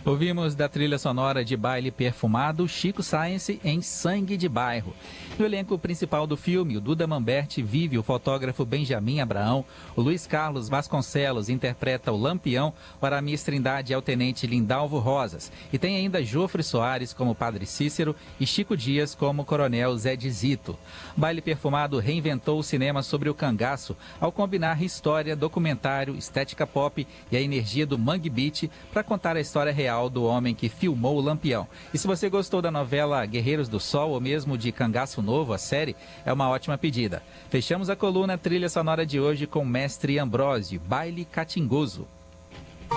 Ouvimos da trilha sonora de Baile Perfumado, Chico Science em Sangue de Bairro. No elenco principal do filme, o Duda Mamberti vive o fotógrafo Benjamin Abraão, o Luiz Carlos Vasconcelos interpreta o Lampião, o Aramis Trindade é o tenente Lindalvo Rosas. E tem ainda Jofre Soares como Padre Cícero e Chico Dias como Coronel Zé de Zito. Baile Perfumado reinventou o cinema sobre o cangaço ao combinar história, documentário, estética pop e a energia do Mangue Beat para contar a história real do homem que filmou o Lampião. E se você gostou da novela Guerreiros do Sol ou mesmo de Cangaço Novo, a série, é uma ótima pedida. Fechamos a coluna trilha sonora de hoje com Mestre Ambrósio, Baile Catingoso.